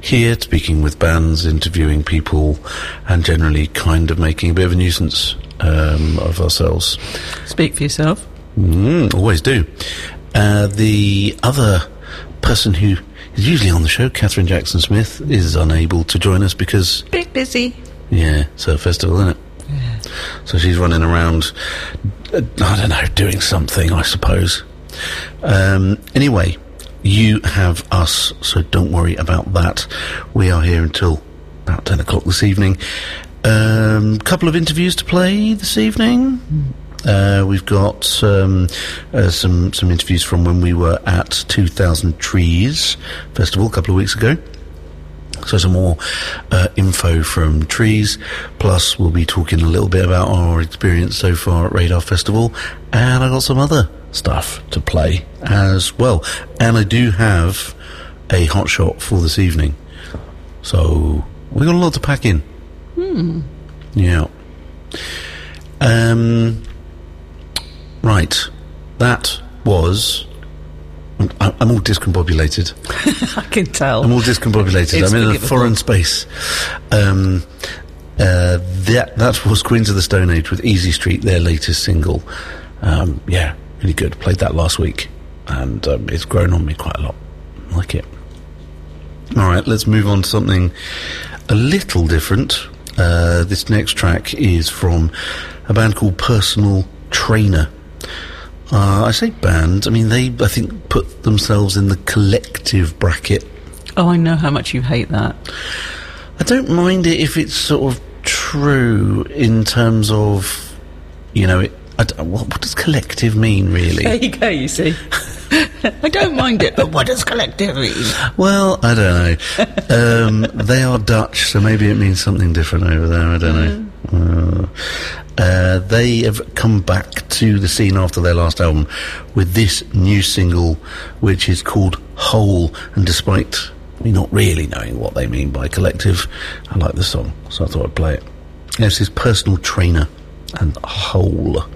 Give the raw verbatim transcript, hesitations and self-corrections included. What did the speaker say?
here, speaking with bands, interviewing people, and generally kind of making a bit of a nuisance um, of ourselves. Speak for yourself. Mm, always do. Uh, the other person who is usually on the show, Catherine Jackson-Smith, is unable to join us because... Bit busy. Yeah, it's her festival, isn't it? Yeah. So she's running around, uh, I don't know, doing something, I suppose. Um, anyway, you have us, so don't worry about that. We are here until about ten o'clock this evening. A um, couple of interviews to play this evening. Uh, we've got um, uh, some, some interviews from when we were at two thousand Trees Festival a couple of weeks ago. So some more uh, info from Trees, plus we'll be talking a little bit about our experience so far at Radar Festival, and I got some other stuff to play as well. And I do have a hot shot for this evening, so we got a lot to pack in. Hmm. Yeah. Um. Right. That was... I'm all discombobulated. I can tell. I'm all discombobulated. It's I'm in a forgivable. foreign space. Um, uh, that that was Queens of the Stone Age with Easy Street, their latest single. Um, yeah, really good. Played that last week, and um, it's grown on me quite a lot. I like it. All right, let's move on to something a little different. Uh, this next track is from a band called Personal Trainer. Uh, I say band, I mean, they, I think, put themselves in the collective bracket. Oh, I know how much you hate that. I don't mind it if it's sort of true in terms of, you know, it, I d- what, what does collective mean, really? There you go, you see. I don't mind it, but what does collective mean? Well, I don't know. um, they are Dutch, so maybe it means something different over there, I don't know. Uh, uh, they have come back to the scene after their last album with this new single, which is called Whole, and despite me not really knowing what they mean by collective, I like the song, so I thought I'd play it. This is Personal Trainer and Whole.